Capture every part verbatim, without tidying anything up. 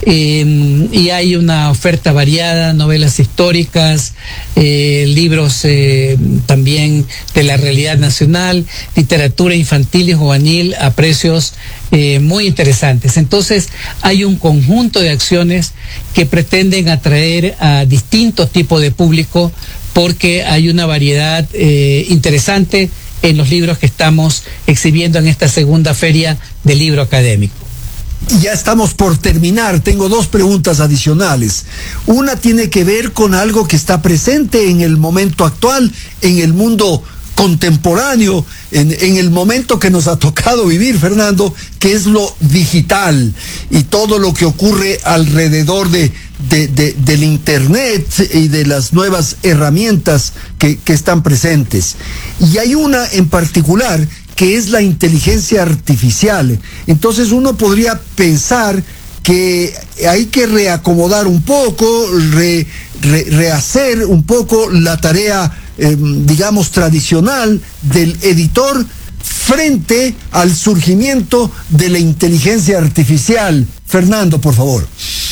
eh, y hay una oferta variada, novelas históricas, eh, libros eh, también de la realidad nacional, literatura infantil y juvenil a precios eh, muy interesantes. Entonces hay un conjunto de acciones que pretenden atraer a distintos tipos de público, porque hay una variedad eh, interesante en los libros que estamos exhibiendo en esta segunda feria del libro académico. Ya estamos por terminar. Tengo dos preguntas adicionales. Una tiene que ver con algo que está presente en el momento actual, en el mundo contemporáneo, en, en el momento que nos ha tocado vivir, Fernando, que es lo digital y todo lo que ocurre alrededor de, de, de, del Internet y de las nuevas herramientas que, que están presentes. Y hay una en particular que es la inteligencia artificial. Entonces uno podría pensar que hay que reacomodar un poco, re, re, rehacer un poco la tarea, eh, digamos, tradicional del editor frente al surgimiento de la inteligencia artificial. Fernando, por favor.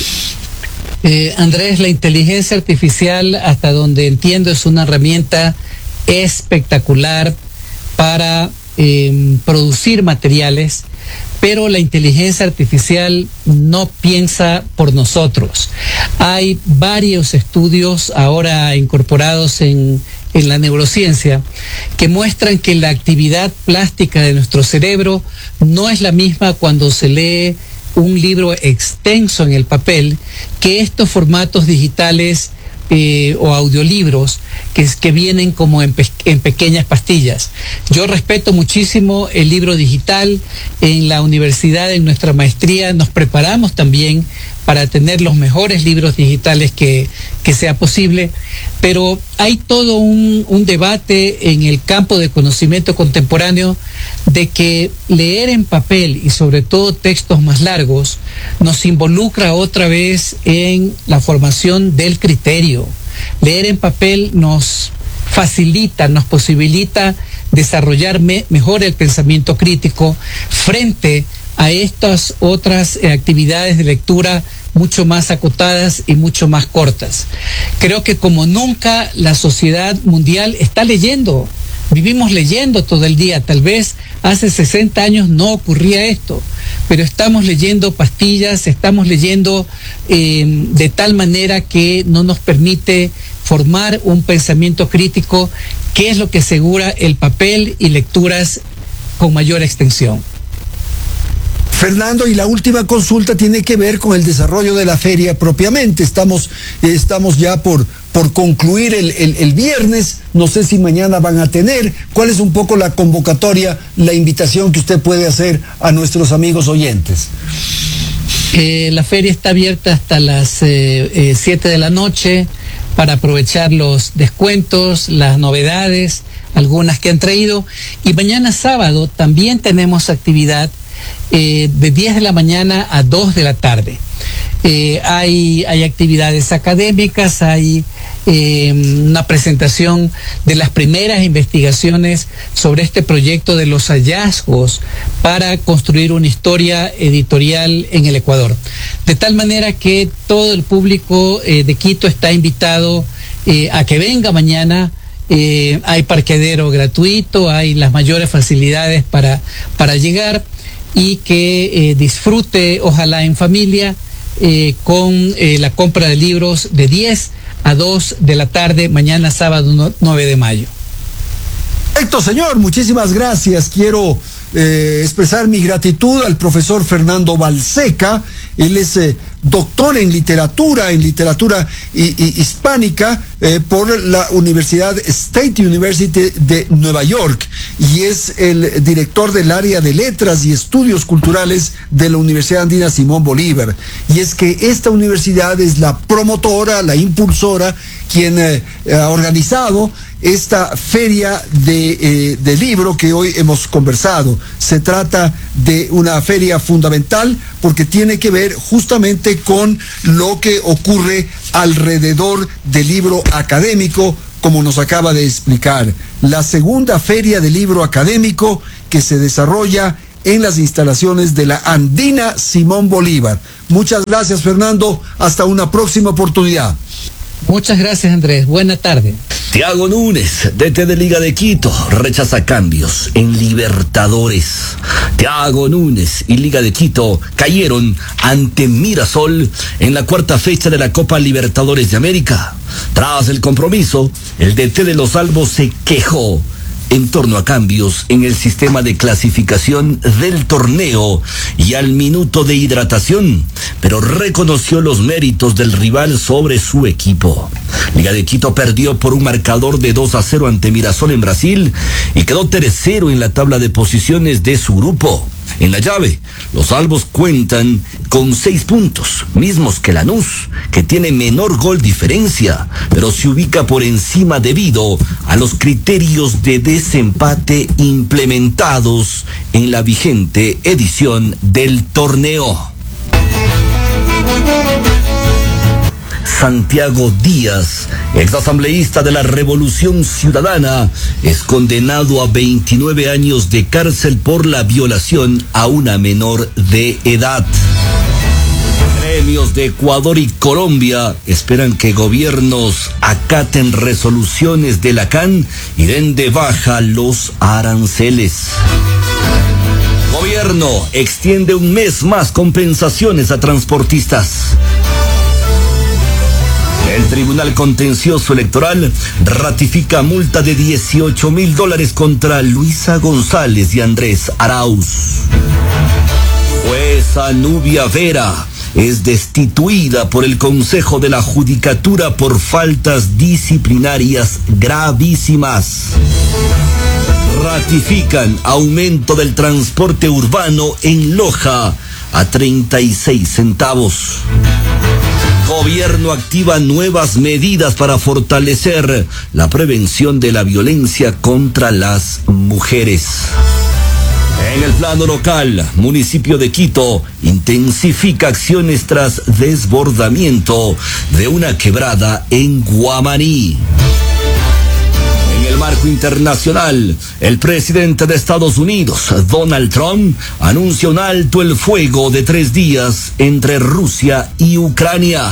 Eh, Andrés, la inteligencia artificial, hasta donde entiendo, es una herramienta espectacular para eh, producir materiales, pero la inteligencia artificial no piensa por nosotros. Hay varios estudios ahora incorporados en, en la neurociencia que muestran que la actividad plástica de nuestro cerebro no es la misma cuando se lee un libro extenso en el papel que estos formatos digitales Eh, o audiolibros que, que vienen como en, pe en pequeñas pastillas. Yo respeto muchísimo el libro digital. En la universidad, en nuestra maestría, nos preparamos también para tener los mejores libros digitales que, que sea posible, pero hay todo un, un debate en el campo de conocimiento contemporáneo de que leer en papel y sobre todo textos más largos nos involucra otra vez en la formación del criterio. Leer en papel nos facilita, nos posibilita desarrollar me, mejor el pensamiento crítico frente a estas otras eh, actividades de lectura mucho más acotadas y mucho más cortas. Creo que como nunca la sociedad mundial está leyendo. Vivimos leyendo todo el día. Tal vez hace sesenta años no ocurría esto, pero estamos leyendo pastillas, estamos leyendo eh, de tal manera que no nos permite formar un pensamiento crítico, que es lo que asegura el papel y lecturas con mayor extensión. Fernando, y la última consulta tiene que ver con el desarrollo de la feria propiamente. Estamos, estamos ya por, por concluir el, el, el viernes. No sé si mañana van a tener. ¿Cuál es un poco la convocatoria, la invitación que usted puede hacer a nuestros amigos oyentes? Eh, la feria está abierta hasta las siete eh, eh, de la noche para aprovechar los descuentos, las novedades, algunas que han traído. Y mañana sábado también tenemos actividad Eh, de diez de la mañana a dos de la tarde. Eh, hay, hay actividades académicas, hay eh, una presentación de las primeras investigaciones sobre este proyecto de los hallazgos para construir una historia editorial en el Ecuador. De tal manera que todo el público eh, de Quito está invitado eh, a que venga mañana. Eh, hay parqueadero gratuito, hay las mayores facilidades para, para llegar, y que eh, disfrute, ojalá en familia, eh, con eh, la compra de libros de diez a dos de la tarde, mañana sábado nueve de mayo. Perfecto, señor, muchísimas gracias. Quiero eh, expresar mi gratitud al profesor Fernando Balseca. Él es eh, doctor en literatura, en literatura y, y, hispánica eh, por la Universidad State University de Nueva York, y es el director del área de letras y estudios culturales de la Universidad Andina Simón Bolívar. Y es que esta universidad es la promotora, la impulsora, quien eh, ha organizado esta feria de, eh, de libro que hoy hemos conversado. Se trata de una feria fundamental porque tiene que ver justamente con lo que ocurre alrededor del libro académico, como nos acaba de explicar. La segunda feria de libro académico que se desarrolla en las instalaciones de la Andina Simón Bolívar. Muchas gracias, Fernando. Hasta una próxima oportunidad. Muchas gracias, Andrés. Buena tarde. Thiago Núñez, D T de Liga de Quito, rechaza cambios en Libertadores. Thiago Núñez y Liga de Quito cayeron ante Mirasol en la cuarta fecha de la Copa Libertadores de América. Tras el compromiso, el D T de los Albos se quejó en torno a cambios en el sistema de clasificación del torneo y al minuto de hidratación, pero reconoció los méritos del rival sobre su equipo. Liga de Quito perdió por un marcador de dos a cero ante Mirasol en Brasil y quedó tercero en la tabla de posiciones de su grupo. En la llave, los Albos cuentan con seis puntos, mismos que Lanús, que tiene menor gol diferencia, pero se ubica por encima debido a los criterios de desempate implementados en la vigente edición del torneo. Santiago Díaz, exasambleísta de la Revolución Ciudadana, es condenado a veintinueve años de cárcel por la violación a una menor de edad. Gremios de Ecuador y Colombia esperan que gobiernos acaten resoluciones de la C A N y den de baja los aranceles. Gobierno extiende un mes más compensaciones a transportistas. El Tribunal Contencioso Electoral ratifica multa de dieciocho mil dólares contra Luisa González y Andrés Arauz. Jueza Nubia Vera es destituida por el Consejo de la Judicatura por faltas disciplinarias gravísimas. Ratifican aumento del transporte urbano en Loja a treinta y seis centavos. Gobierno activa nuevas medidas para fortalecer la prevención de la violencia contra las mujeres. En el plano local, municipio de Quito intensifica acciones tras desbordamiento de una quebrada en Guamaní. En el marco internacional, el presidente de Estados Unidos, Donald Trump, anuncia un alto el fuego de tres días entre Rusia y Ucrania.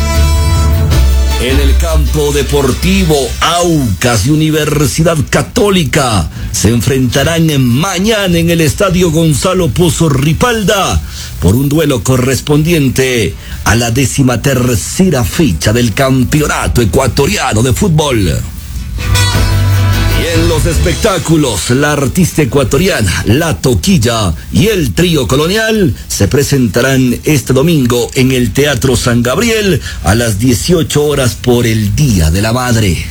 En el campo deportivo, Aucas y Universidad Católica se enfrentarán mañana en el estadio Gonzalo Pozo Ripalda por un duelo correspondiente a la decimatercera fecha del Campeonato Ecuatoriano de Fútbol. Y en los espectáculos, la artista ecuatoriana La Toquilla y el trío colonial se presentarán este domingo en el Teatro San Gabriel a las dieciocho horas por el Día de la Madre.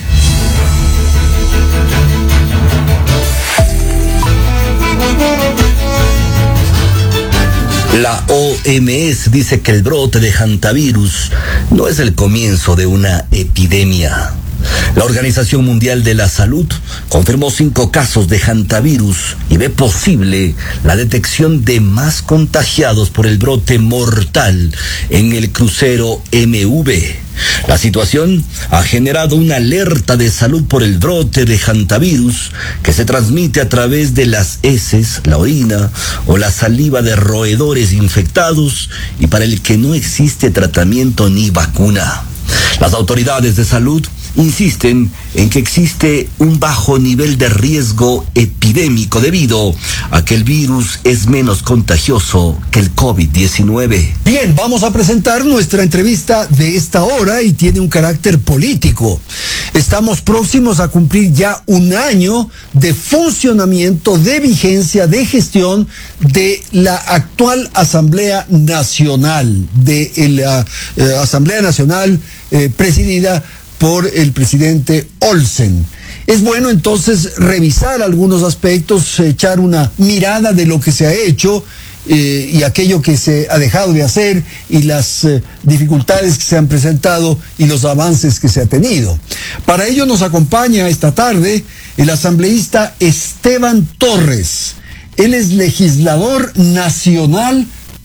La O M S dice que el brote de hantavirus no es el comienzo de una epidemia. La Organización Mundial de la Salud confirmó cinco casos de hantavirus y ve posible la detección de más contagiados por el brote mortal en el crucero M V. La situación ha generado una alerta de salud por el brote de hantavirus que se transmite a través de las heces, la orina o la saliva de roedores infectados y para el que no existe tratamiento ni vacuna. Las autoridades de salud insisten en que existe un bajo nivel de riesgo epidémico debido a que el virus es menos contagioso que el COVID diecinueve. Bien, vamos a presentar nuestra entrevista de esta hora y tiene un carácter político. Estamos próximos a cumplir ya un año de funcionamiento, de vigencia, de gestión de la actual Asamblea Nacional, de la eh, Asamblea Nacional eh, presidida por el presidente Olsen. Es bueno entonces revisar algunos aspectos, echar una mirada de lo que se ha hecho eh, y aquello que se ha dejado de hacer y las eh, dificultades que se han presentado y los avances que se ha tenido. Para ello nos acompaña esta tarde el asambleísta Esteban Torres. Él es legislador nacional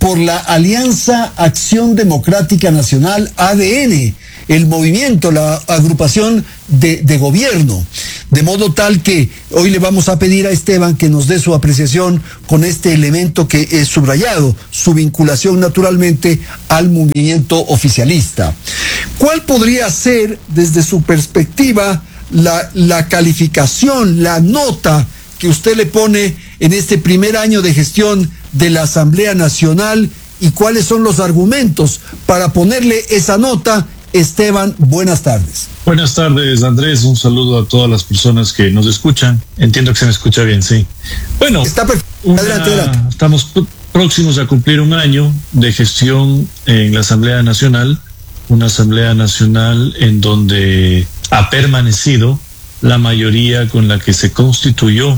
por la Alianza Acción Democrática Nacional, A D N, el movimiento, la agrupación de, de gobierno. De modo tal que hoy le vamos a pedir a Esteban que nos dé su apreciación con este elemento que es subrayado, su vinculación naturalmente al movimiento oficialista. ¿Cuál podría ser, desde su perspectiva, la, la calificación, la nota que usted le pone en este primer año de gestión de la Asamblea Nacional y cuáles son los argumentos para ponerle esa nota? Esteban, buenas tardes. Buenas tardes, Andrés. Un saludo a todas las personas que nos escuchan. Entiendo que se me escucha bien, sí. Bueno, está perfecto. Una, adelante, adelante. Estamos próximos a cumplir un año de gestión en la Asamblea Nacional, una Asamblea Nacional en donde ha permanecido la mayoría con la que se constituyó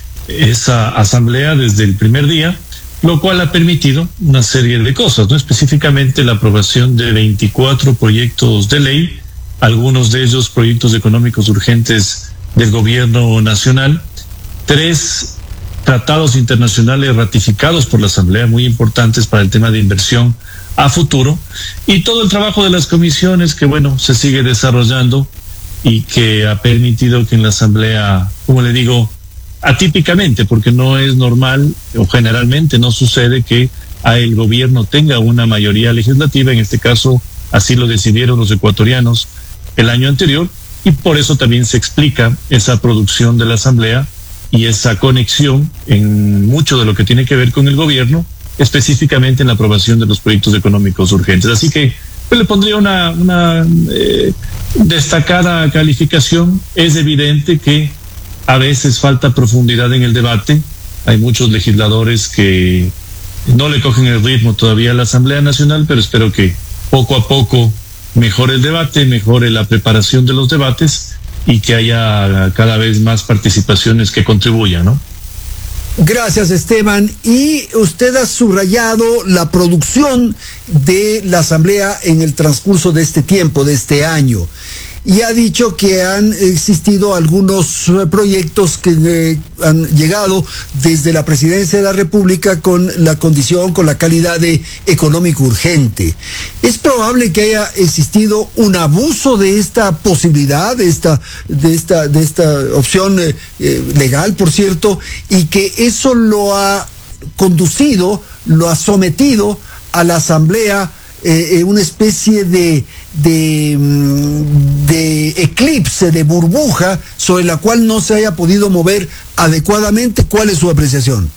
esa asamblea desde el primer día, lo cual ha permitido una serie de cosas, ¿no? Específicamente la aprobación de veinticuatro proyectos de ley, algunos de ellos proyectos económicos urgentes del gobierno nacional, tres tratados internacionales ratificados por la Asamblea, muy importantes para el tema de inversión a futuro, y todo el trabajo de las comisiones que, bueno, se sigue desarrollando y que ha permitido que en la Asamblea, como le digo, atípicamente, porque no es normal o generalmente no sucede que el gobierno tenga una mayoría legislativa, en este caso así lo decidieron los ecuatorianos el año anterior, y por eso también se explica esa producción de la Asamblea y esa conexión en mucho de lo que tiene que ver con el gobierno, específicamente en la aprobación de los proyectos económicos urgentes. Así que pues, le pondría una, una eh, destacada calificación. Es evidente que a veces falta profundidad en el debate. Hay muchos legisladores que no le cogen el ritmo todavía a la Asamblea Nacional, pero espero que poco a poco mejore el debate, mejore la preparación de los debates y que haya cada vez más participaciones que contribuyan, ¿no? Gracias, Esteban. Y usted ha subrayado la producción de la Asamblea en el transcurso de este tiempo, de este año. Y ha dicho que han existido algunos proyectos que eh, han llegado desde la Presidencia de la República con la condición, con la calidad de económico urgente. ¿Es probable que haya existido un abuso de esta posibilidad, de esta, de esta, de esta opción eh, eh, legal, por cierto, y que eso lo ha conducido, lo ha sometido a la Asamblea eh, una especie de, de, de eclipse, de burbuja, sobre la cual no se haya podido mover adecuadamente? ¿Cuál es su apreciación?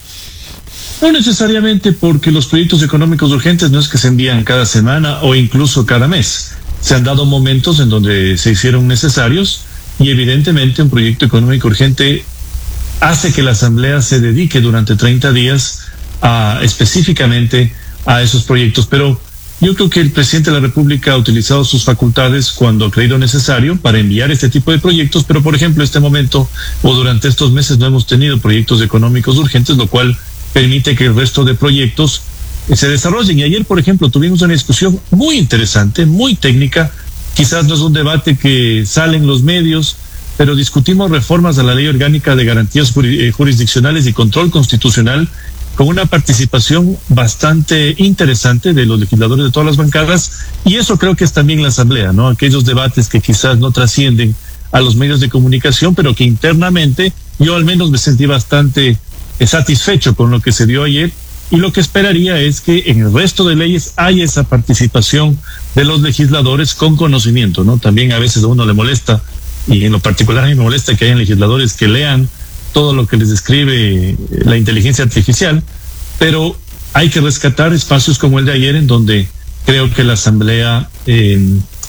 No necesariamente, porque los proyectos económicos urgentes no es que se envían cada semana o incluso cada mes. Se han dado momentos en donde se hicieron necesarios y evidentemente un proyecto económico urgente hace que la Asamblea se dedique durante treinta días a, específicamente a esos proyectos. Pero yo creo que el presidente de la República ha utilizado sus facultades cuando ha creído necesario para enviar este tipo de proyectos, pero por ejemplo en este momento o durante estos meses no hemos tenido proyectos económicos urgentes, lo cual permite que el resto de proyectos se desarrollen. Y ayer, por ejemplo, tuvimos una discusión muy interesante, muy técnica, quizás no es un debate que sale en los medios, pero discutimos reformas a la Ley Orgánica de Garantías Jurisdiccionales y Control Constitucional, con una participación bastante interesante de los legisladores de todas las bancadas, y eso creo que es también la Asamblea, ¿no? Aquellos debates que quizás no trascienden a los medios de comunicación, pero que internamente yo al menos me sentí bastante satisfecho con lo que se dio ayer, y lo que esperaría es que en el resto de leyes haya esa participación de los legisladores con conocimiento, ¿no? También a veces a uno le molesta, y en lo particular a mí me molesta que hayan legisladores que lean todo lo que les describe la inteligencia artificial, pero hay que rescatar espacios como el de ayer, en donde creo que la Asamblea eh,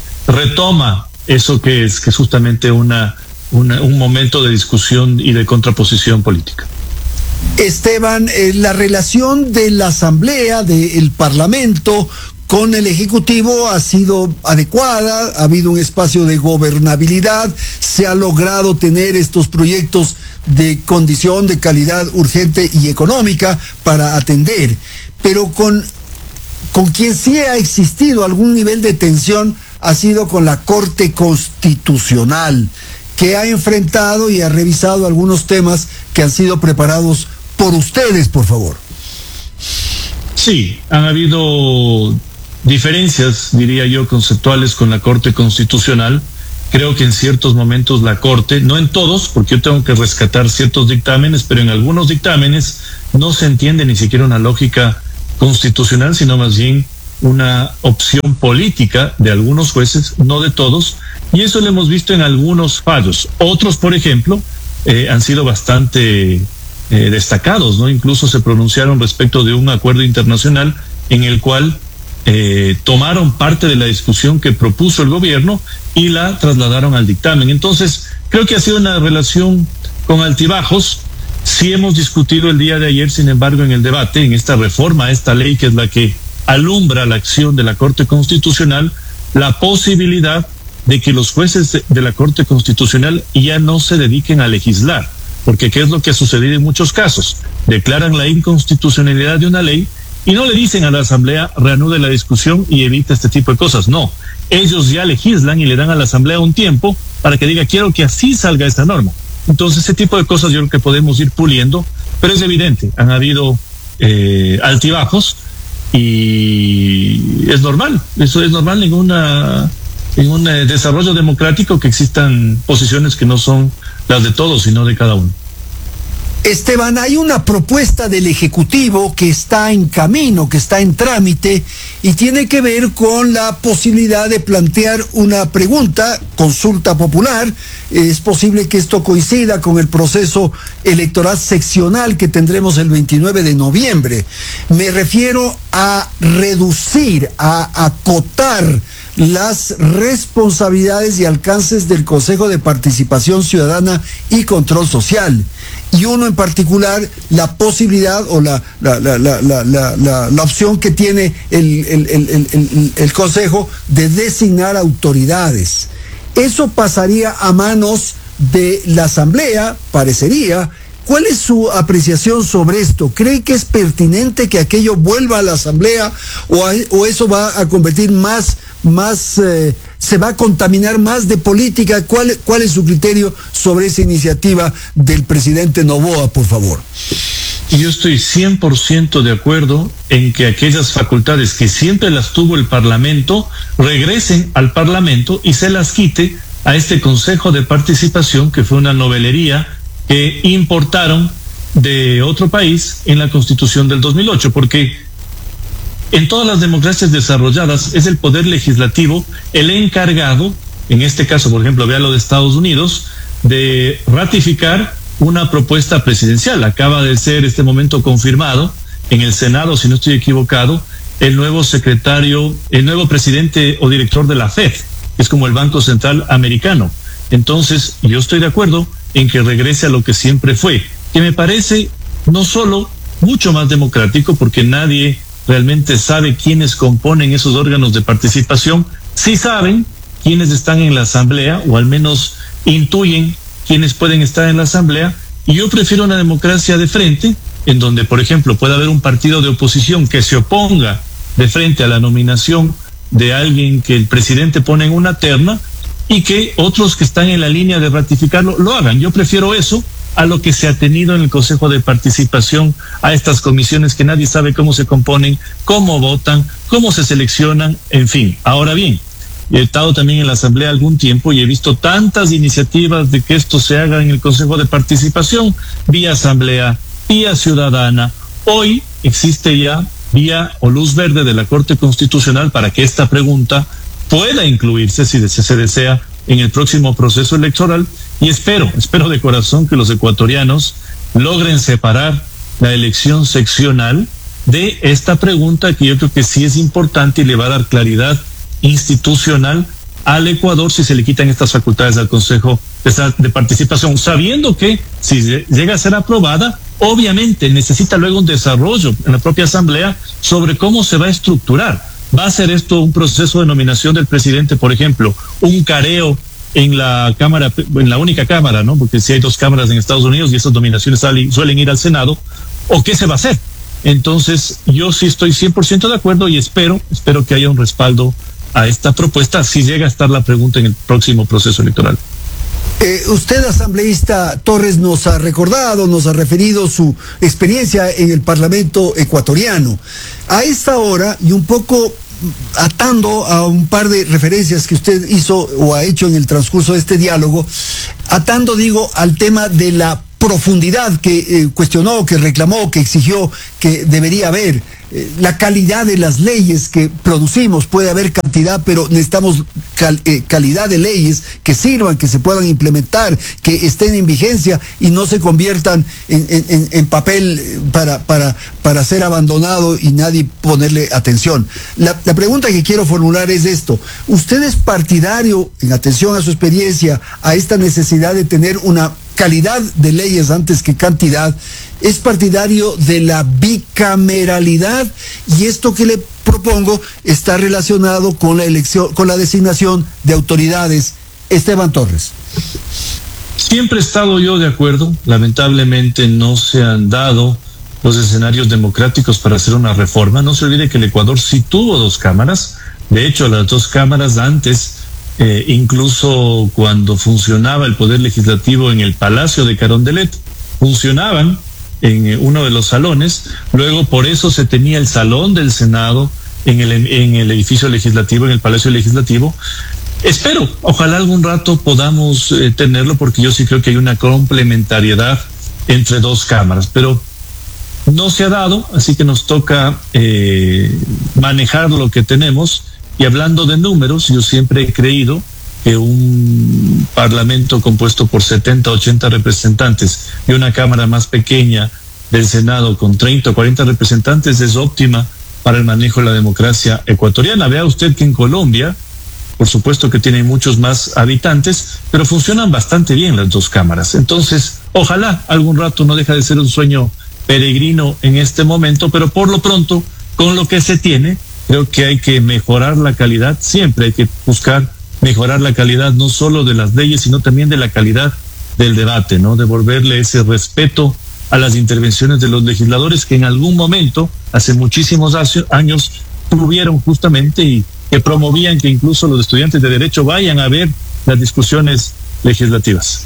retoma eso que es, que es justamente una, una, un momento de discusión y de contraposición política. Esteban, eh, la relación de la Asamblea, del Parlamento con el Ejecutivo ha sido adecuada, ha habido un espacio de gobernabilidad, se ha logrado tener estos proyectos de condición de calidad urgente y económica para atender, pero con, con quien sí ha existido algún nivel de tensión ha sido con la Corte Constitucional, que ha enfrentado y ha revisado algunos temas que han sido preparados por ustedes, por favor. Sí, han habido diferencias, diría yo, conceptuales con la Corte Constitucional. Creo que en ciertos momentos la Corte, no en todos, porque yo tengo que rescatar ciertos dictámenes, pero en algunos dictámenes no se entiende ni siquiera una lógica constitucional, sino más bien una opción política de algunos jueces, no de todos, y eso lo hemos visto en algunos fallos. Otros, por ejemplo, eh, han sido bastante eh, destacados, ¿no? Incluso se pronunciaron respecto de un acuerdo internacional en el cual Eh, tomaron parte de la discusión que propuso el gobierno y la trasladaron al dictamen. Entonces, creo que ha sido una relación con altibajos. Sí hemos discutido el día de ayer, sin embargo, en el debate, en esta reforma, esta ley que es la que alumbra la acción de la Corte Constitucional, la posibilidad de que los jueces de, de la Corte Constitucional ya no se dediquen a legislar, porque ¿qué es lo que ha sucedido en muchos casos? Declaran la inconstitucionalidad de una ley y no le dicen a la Asamblea, reanude la discusión y evite este tipo de cosas. No, ellos ya legislan y le dan a la Asamblea un tiempo para que diga, quiero que así salga esta norma. Entonces, ese tipo de cosas yo creo que podemos ir puliendo, pero es evidente, han habido eh, altibajos y es normal, eso es normal en, una, en un eh, desarrollo democrático que existan posiciones que no son las de todos, sino de cada uno. Esteban, hay una propuesta del Ejecutivo que está en camino, que está en trámite y tiene que ver con la posibilidad de plantear una pregunta, consulta popular. Es posible que esto coincida con el proceso electoral seccional que tendremos el veintinueve de noviembre. Me refiero a reducir, a acotar las responsabilidades y alcances del Consejo de Participación Ciudadana y Control Social. Y uno en particular, la posibilidad o la, la, la, la, la, la, la, la opción que tiene el, el, el, el, el, el Consejo de designar autoridades. Eso pasaría a manos de la Asamblea, parecería. ¿Cuál es su apreciación sobre esto? ¿Cree que es pertinente que aquello vuelva a la Asamblea o, a, o eso va a convertir más, más eh, se va a contaminar más de política? ¿Cuál, cuál es su criterio sobre esa iniciativa del presidente Noboa, por favor? Yo estoy cien por ciento de acuerdo en que aquellas facultades que siempre las tuvo el Parlamento regresen al Parlamento y se las quite a este Consejo de Participación, que fue una novelería que importaron de otro país en la Constitución del dos mil ocho, porque en todas las democracias desarrolladas es el poder legislativo el encargado, en este caso, por ejemplo, vea lo de Estados Unidos, de ratificar una propuesta presidencial. Acaba de ser este momento confirmado en el Senado, si no estoy equivocado, el nuevo secretario, el nuevo presidente o director de la Fed, que es como el Banco Central Americano. Entonces, yo estoy de acuerdo en que regrese a lo que siempre fue, que me parece no solo mucho más democrático, porque nadie realmente sabe quiénes componen esos órganos de participación, sí saben quiénes están en la Asamblea, o al menos intuyen quiénes pueden estar en la Asamblea, y yo prefiero una democracia de frente, en donde, por ejemplo, pueda haber un partido de oposición que se oponga de frente a la nominación de alguien que el presidente pone en una terna, y que otros que están en la línea de ratificarlo lo hagan. Yo prefiero eso a lo que se ha tenido en el Consejo de Participación, a estas comisiones que nadie sabe cómo se componen, cómo votan, cómo se seleccionan, en fin. Ahora bien, he estado también en la Asamblea algún tiempo y he visto tantas iniciativas de que esto se haga en el Consejo de Participación, vía Asamblea, vía Ciudadana. Hoy existe ya vía o luz verde de la Corte Constitucional para que esta pregunta pueda incluirse, si se desea, en el próximo proceso electoral, y espero, espero de corazón que los ecuatorianos logren separar la elección seccional de esta pregunta, que yo creo que sí es importante y le va a dar claridad institucional al Ecuador si se le quitan estas facultades al Consejo de Participación, sabiendo que si llega a ser aprobada, obviamente necesita luego un desarrollo en la propia Asamblea sobre cómo se va a estructurar. ¿Va a ser esto un proceso de nominación del presidente, por ejemplo, un careo en la Cámara, en la única Cámara, ¿no? Porque si hay dos cámaras en Estados Unidos y esas nominaciones salen, suelen ir al Senado, ¿o qué se va a hacer? Entonces, yo sí estoy cien por ciento de acuerdo y espero, espero que haya un respaldo a esta propuesta si llega a estar la pregunta en el próximo proceso electoral. Eh, usted, asambleísta Torres, nos ha recordado, nos ha referido su experiencia en el Parlamento ecuatoriano. A esta hora, y un poco atando a un par de referencias que usted hizo o ha hecho en el transcurso de este diálogo, atando, digo, al tema de la profundidad que eh, cuestionó, que reclamó, que exigió que debería haber, eh, la calidad de las leyes que producimos. Puede haber cantidad, pero necesitamos cal, eh, calidad de leyes que sirvan, que se puedan implementar, que estén en vigencia y no se conviertan en, en, en papel para, para, para ser abandonado y nadie ponerle atención. La, la pregunta que quiero formular es esto: ¿usted es partidario, en atención a su experiencia, a esta necesidad de tener una calidad de leyes antes que cantidad? ¿Es partidario de la bicameralidad? Y esto que le propongo está relacionado con la elección, con la designación de autoridades. Esteban Torres. Siempre he estado yo de acuerdo. Lamentablemente no se han dado los escenarios democráticos para hacer una reforma. No se olvide que el Ecuador sí tuvo dos cámaras. De hecho, las dos cámaras antes, Eh, incluso cuando funcionaba el Poder Legislativo en el Palacio de Carondelet, funcionaban en eh, uno de los salones. Luego por eso se tenía el Salón del Senado en el, en el edificio legislativo, en el Palacio Legislativo. Espero, ojalá algún rato podamos eh, tenerlo, porque yo sí creo que hay una complementariedad entre dos cámaras, pero no se ha dado, así que nos toca eh, manejar lo que tenemos. Y hablando de números, yo siempre he creído que un parlamento compuesto por setenta, ochenta representantes y una cámara más pequeña del Senado con treinta o cuarenta representantes es óptima para el manejo de la democracia ecuatoriana. Vea usted que en Colombia, por supuesto que tienen muchos más habitantes, pero funcionan bastante bien las dos cámaras. Entonces, ojalá algún rato, no deja de ser un sueño peregrino en este momento, pero por lo pronto, con lo que se tiene, creo que hay que mejorar la calidad. Siempre hay que buscar mejorar la calidad, no solo de las leyes, sino también de la calidad del debate, ¿no? Devolverle ese respeto a las intervenciones de los legisladores que en algún momento, hace muchísimos años, tuvieron justamente y que promovían que incluso los estudiantes de Derecho vayan a ver las discusiones legislativas.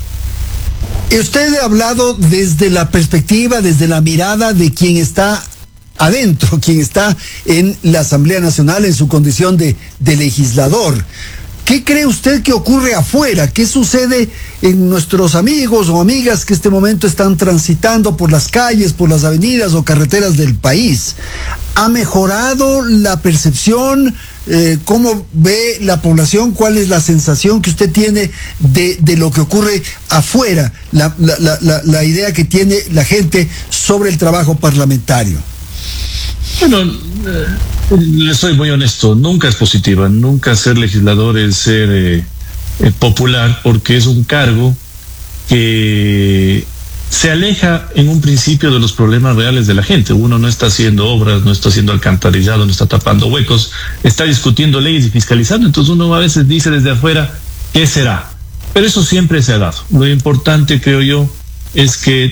Usted ha hablado desde la perspectiva, desde la mirada de quien está adentro, quien está en la Asamblea Nacional en su condición de, de legislador. ¿Qué cree usted que ocurre afuera? ¿Qué sucede en nuestros amigos o amigas que este momento están transitando por las calles, por las avenidas o carreteras del país? ¿Ha mejorado la percepción? Eh, ¿Cómo ve la población? ¿Cuál es la sensación que usted tiene de, de lo que ocurre afuera? La, la, la, la, la idea que tiene la gente sobre el trabajo parlamentario. Bueno, eh, le soy muy honesto, nunca es positiva, nunca ser legislador es ser eh, eh, popular, porque es un cargo que se aleja en un principio de los problemas reales de la gente. Uno no está haciendo obras, no está haciendo alcantarillado, no está tapando huecos, está discutiendo leyes y fiscalizando. Entonces uno a veces dice desde afuera, ¿qué será? Pero eso siempre se ha dado. Lo importante, creo yo, es que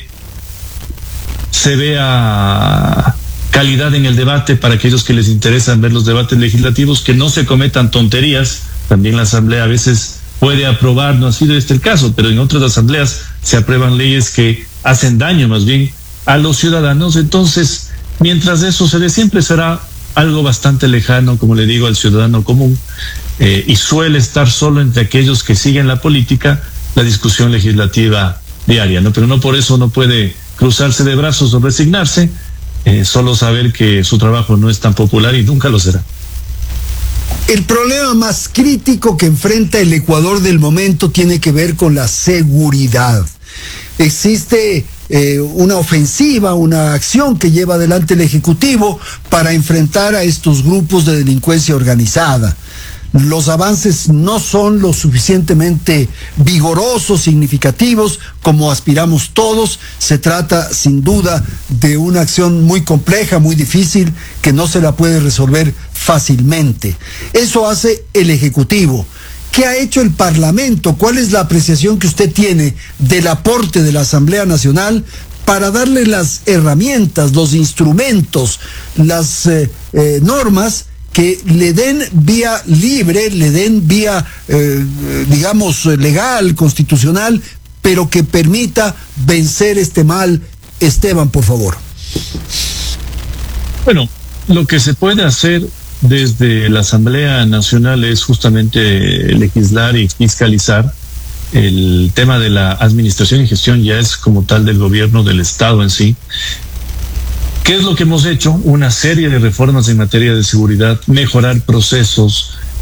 se vea calidad en el debate para aquellos que les interesan ver los debates legislativos, que no se cometan tonterías. También la Asamblea a veces puede aprobar, no ha sido este el caso, pero en otras asambleas se aprueban leyes que hacen daño más bien a los ciudadanos. Entonces, mientras eso se dé, siempre será algo bastante lejano, como le digo, al ciudadano común, eh, y suele estar solo entre aquellos que siguen la política, la discusión legislativa diaria, ¿no? Pero no por eso uno puede cruzarse de brazos o resignarse. Eh, solo saber que su trabajo no es tan popular y nunca lo será. El problema más crítico que enfrenta el Ecuador del momento tiene que ver con la seguridad. Existe eh, una ofensiva, una acción que lleva adelante el Ejecutivo para enfrentar a estos grupos de delincuencia organizada. Los avances no son lo suficientemente vigorosos, significativos, como aspiramos todos. Se trata, sin duda, de una acción muy compleja, muy difícil, que no se la puede resolver fácilmente. Eso hace el Ejecutivo. ¿Qué ha hecho el Parlamento? ¿Cuál es la apreciación que usted tiene del aporte de la Asamblea Nacional para darle las herramientas, los instrumentos, las eh, eh, normas que le den vía libre, le den vía, eh, digamos, legal, constitucional, pero que permita vencer este mal. Esteban, por favor. Bueno, lo que se puede hacer desde la Asamblea Nacional es justamente legislar y fiscalizar. El tema de la administración y gestión ya es como tal del gobierno del Estado en sí. ¿Qué es lo que hemos hecho? Una serie de reformas en materia de seguridad, mejorar procesos,